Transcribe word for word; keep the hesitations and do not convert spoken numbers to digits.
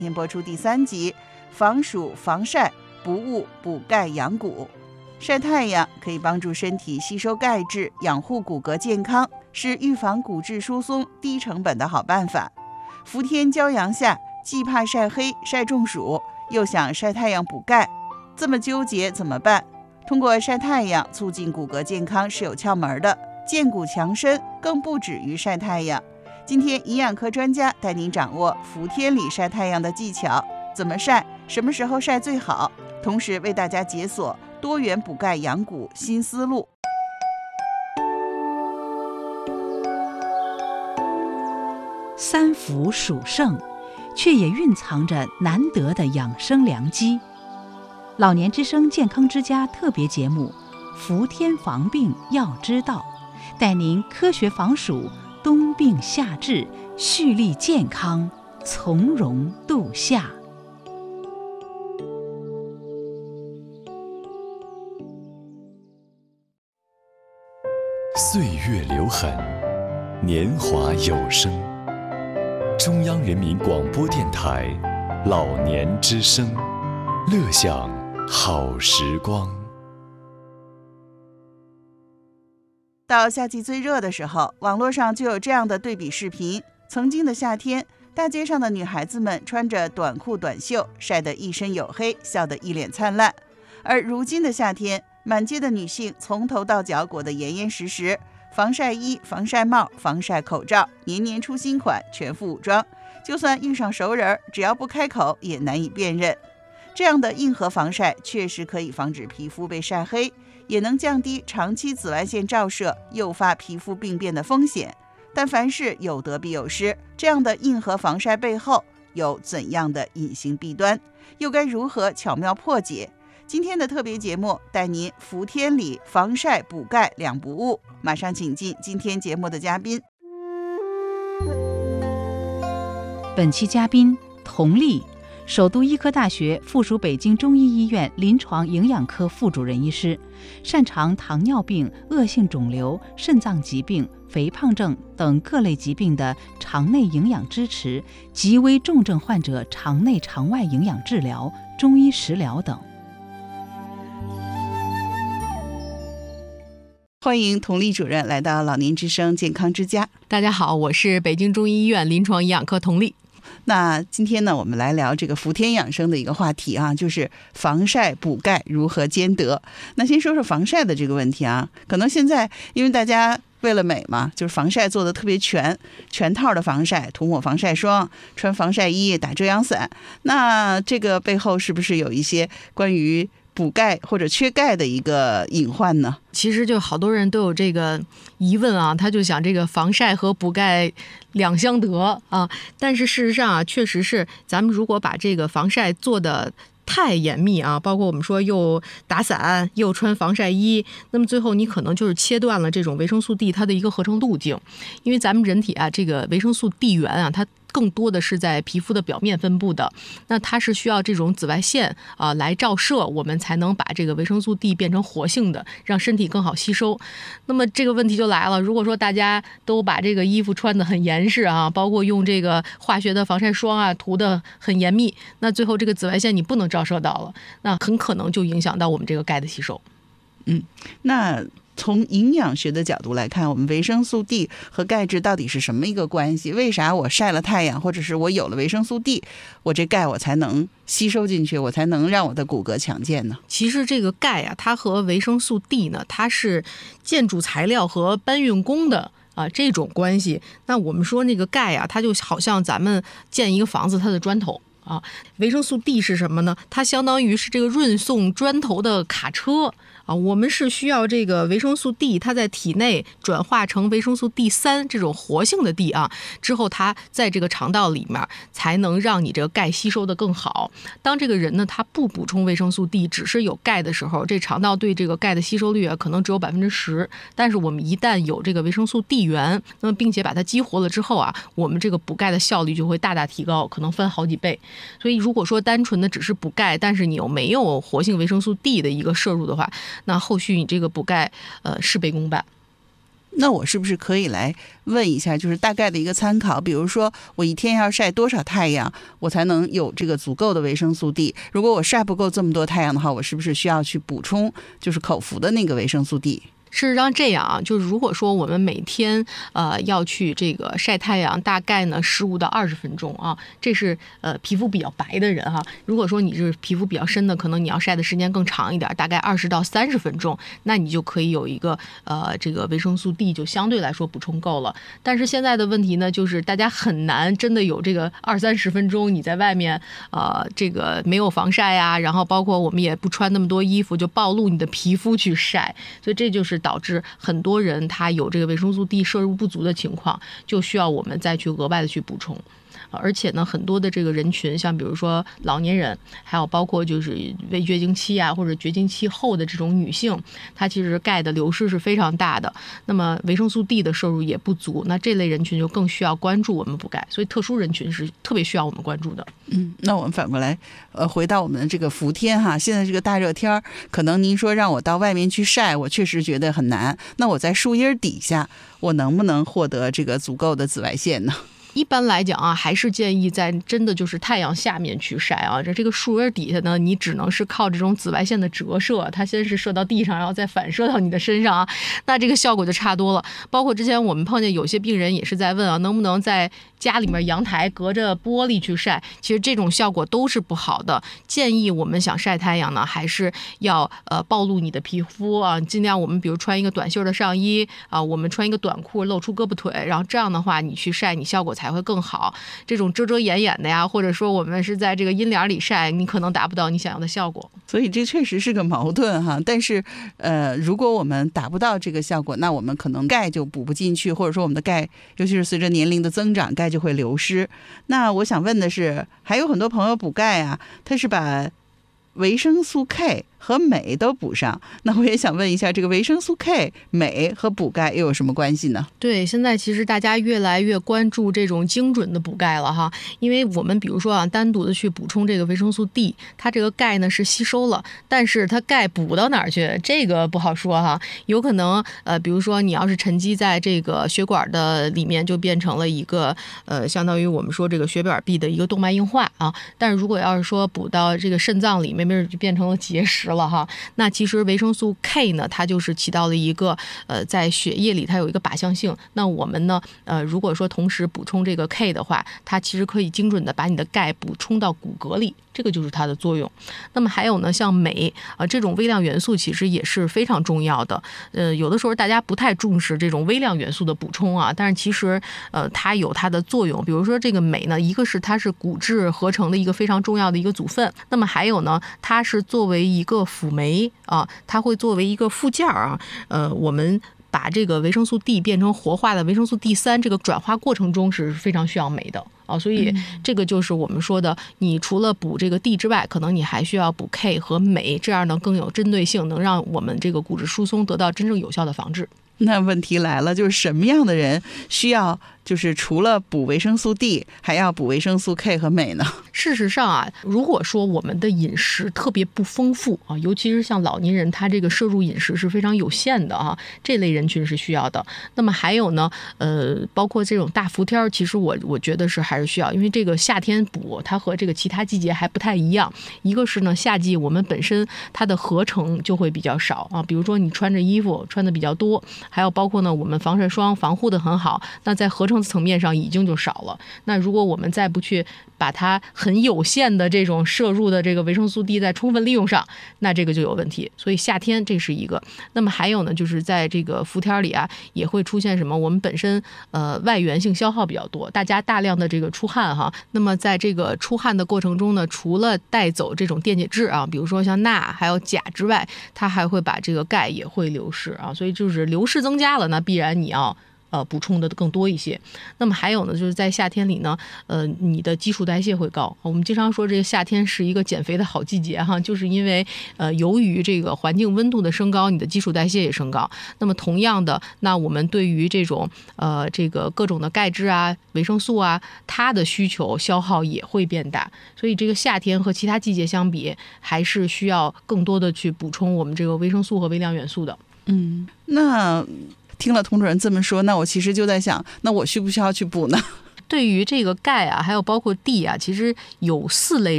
今天播出第三集，防暑防晒不误补钙养骨。晒太阳可以帮助身体吸收钙质，养护骨骼健康，是预防骨质疏松低成本的好办法。伏天骄阳下，既怕晒黑晒中暑，又想晒太阳补钙，这么纠结怎么办？通过晒太阳促进骨骼健康是有窍门的，健骨强身更不止于晒太阳。今天营养科专家带您掌握伏天里晒太阳的技巧，怎么晒，什么时候晒最好，同时为大家解锁多元补钙养骨新思路。 三伏属盛，却也蕴藏着难得的养生良机。老年之声健康之家特别节目《伏天防病要知道》，带您科学防暑，冬病夏治，蓄力健康，从容度夏。 岁月留痕，年华有声。中央人民广播电台老年之声，乐享好时光。 到夏季最热的时候，网络上就有这样的对比视频。曾经的夏天，大街上的女孩子们穿着短裤短袖，晒得一身黝黑，笑得一脸灿烂。而如今的夏天，满街的女性从头到脚裹得严严实实，防晒衣、防晒帽、防晒口罩，年年出新款，全副武装。就算遇上熟人，只要不开口也难以辨认。这样的硬核防晒确实可以防止皮肤被晒黑，也能降低长期紫外线照射诱发皮肤病变的风险。但凡事有得必有失，这样的硬核防晒背后有怎样的隐形弊端，又该如何巧妙破解？今天的特别节目带您伏天里防晒补钙两不误，马上请进今天节目的嘉宾。 本期嘉宾佟丽，首都医科大学附属北京中医医院临床营养科副主任医师，擅长糖尿病、恶性肿瘤、肾脏疾病、肥胖症等各类疾病的肠内营养支持、极危重症患者肠内肠外营养治疗、中医食疗等。 欢迎佟丽主任来到老年之声健康之家。 大家好，我是北京中医医院临床营养科佟丽。 那今天呢，我们来聊这个伏天养生的一个话题啊，就是防晒补钙如何兼得。那先说说防晒的这个问题啊，可能现在因为大家为了美嘛，就是防晒做的特别全，全套的防晒，涂抹防晒霜，穿防晒衣，打遮阳伞。那这个背后是不是有一些关于补钙或者缺钙的一个隐患呢？ 其实就好多人都有这个疑问啊，他就想这个防晒和补钙两相得啊，但是事实上啊，确实是咱们如果把这个防晒做的太严密啊，包括我们说又打伞又穿防晒衣，那么最后你可能就是切断了这种维生素 D 它的一个合成路径。因为咱们人体啊，这个维生素 D 源啊，它更多的是在皮肤的表面分布的，那它是需要这种紫外线啊、呃、来照射，我们才能把这个维生素 D 变成活性的，让身体更好吸收。那么这个问题就来了，如果说大家都把这个衣服穿得很严实啊，包括用这个化学的防晒霜啊涂得很严密，那最后这个紫外线你不能照射到了，那很可能就影响到我们这个钙的吸收。 嗯，那从营养学的角度来看，我们维生素 D 和钙质到底是什么一个关系？为啥我晒了太阳，或者是我有了维生素 D， 我这钙我才能吸收进去，我才能让我的骨骼强健呢？ 其实这个钙啊，它和维生素 D 呢，它是建筑材料和搬运工的啊这种关系。那我们说那个钙啊，它就好像咱们建一个房子，它的砖头。啊，维生素 D 是什么呢？它相当于是这个运送砖头的卡车啊。我们是需要这个维生素 D， 它在体内转化成维生素 D 三 这种活性的 D 啊，之后它在这个肠道里面才能让你这个钙吸收的更好。当这个人呢，他不补充维生素 D， 只是有钙的时候，这肠道对这个钙的吸收率啊，可能只有百分之十。但是我们一旦有这个维生素 D 源，那么并且把它激活了之后啊，我们这个补钙的效率就会大大提高，可能翻好几倍。所以如果说单纯的只是补钙，但是你又没有活性维生素 D 的一个摄入的话，那后续你这个补钙呃事倍功半。 那我是不是可以来问一下，就是大概的一个参考，比如说我一天要晒多少太阳，我才能有这个足够的维生素 D？ 如果我晒不够这么多太阳的话，我是不是需要去补充就是口服的那个维生素 D？ 事实上这样啊，就是如果说我们每天呃要去这个晒太阳，大概呢十五到二十分钟啊，这是呃皮肤比较白的人哈。如果说你是皮肤比较深的，可能你要晒的时间更长一点，大概二十到三十分钟，那你就可以有一个呃这个维生素 D 就相对来说补充够了。但是现在的问题呢，就是大家很难真的有这个二三十分钟你在外面呃这个没有防晒啊，然后包括我们也不穿那么多衣服就暴露你的皮肤去晒，所以这就是导致很多人他有这个维生素 D 摄入不足的情况，就需要我们再去额外的去补充。而且呢，很多的这个人群，像比如说老年人，还有包括就是未绝经期啊或者绝经期后的这种女性，她其实钙的流失是非常大的，那么维生素 D 的摄入也不足，那这类人群就更需要关注我们补钙，所以特殊人群是特别需要我们关注的。 嗯，那我们反过来，呃，回到我们的这个伏天哈，现在这个大热天，可能您说让我到外面去晒，我确实觉得很难。那我在树荫底下，我能不能获得这个足够的紫外线呢？ 一般来讲啊，还是建议在真的就是太阳下面去晒啊。这这个树荫底下呢，你只能是靠这种紫外线的折射，它先是射到地上，然后再反射到你的身上啊，那这个效果就差多了。包括之前我们碰见有些病人也是在问啊，能不能在家里面阳台隔着玻璃去晒？其实这种效果都是不好的。建议我们想晒太阳呢，还是要呃暴露你的皮肤啊，尽量我们比如穿一个短袖的上衣啊，我们穿一个短裤露出胳膊腿，然后这样的话你去晒，你效果才会更好。这种遮遮掩掩的呀，或者说我们是在这个阴凉里晒，你可能达不到你想要的效果。 所以这确实是个矛盾哈。但是呃，如果我们达不到这个效果，那我们可能钙就补不进去，或者说我们的钙，尤其是随着年龄的增长，钙就会流失。那我想问的是，还有很多朋友补钙啊，他是把维生素 K 和镁都补上，那我也想问一下，这个维生素 K、镁和补钙又有什么关系呢？ 对，现在其实大家越来越关注这种精准的补钙了哈，因为我们比如说啊，单独的去补充这个维生素 D， 它这个钙呢是吸收了，但是它钙补到哪儿去，这个不好说哈。有可能呃，比如说你要是沉积在这个血管的里面，就变成了一个呃，相当于我们说这个血管壁的一个动脉硬化啊。但是如果要是说补到这个肾脏里面，没准就变成了结石了哈。那其实维生素 K 呢，它就是起到了一个呃，在血液里它有一个靶向性。那我们呢，呃，如果说同时补充这个 K 的话，它其实可以精准的把你的钙补充到骨骼里，这个就是它的作用。那么还有呢，像镁啊、呃、这种微量元素其实也是非常重要的。呃，有的时候大家不太重视这种微量元素的补充啊，但是其实呃它有它的作用。比如说这个镁呢，一个是它是骨质合成的一个非常重要的一个组分，那么还有呢，它是作为一个辅酶啊，它会作为一个附件啊，呃，我们把这个维生素 D 变成活化的维生素 D 三，这个转化过程中是非常需要镁的啊，所以这个就是我们说的，你除了补这个 D 之外，可能你还需要补 K 和镁，这样呢更有针对性，能让我们这个骨质疏松得到真正有效的防治。 那问题来了，就是什么样的人需要就是除了补维生素 D 还要补维生素 K 和镁呢？ 事实上啊，如果说我们的饮食特别不丰富啊，尤其是像老年人，他这个摄入饮食是非常有限的啊，这类人群是需要的。那么还有呢，呃，包括这种大伏天，其实我我觉得是还是需要，因为这个夏天补它和这个其他季节还不太一样。一个是呢，夏季我们本身它的合成就会比较少啊，比如说你穿着衣服穿的比较多，还有包括呢我们防晒霜防护的很好，那在合成层面上已经就少了。那如果我们再不去把它很有限的这种摄入的这个维生素 D 再充分利用上，那这个就有问题。所以夏天这是一个。那么还有呢，就是在这个伏天里啊，也会出现什么？我们本身呃外源性消耗比较多，大家大量的这个出汗哈。那么在这个出汗的过程中呢，除了带走这种电解质啊，比如说像钠还有钾之外，它还会把这个钙也会流失啊。所以就是流失增加了，那必然你要呃，补充的更多一些。那么还有呢，就是在夏天里呢，呃，你的基础代谢会高。我们经常说这个夏天是一个减肥的好季节哈，就是因为呃，由于这个环境温度的升高，你的基础代谢也升高。那么同样的，那我们对于这种呃这个各种的钙质啊、维生素啊，它的需求消耗也会变大。所以这个夏天和其他季节相比，还是需要更多的去补充我们这个维生素和微量元素的。 嗯，那听了童主任这么说，那我其实就在想，那我需不需要去补呢？ 对于这个钙啊，还有包括 D 啊，其实有四类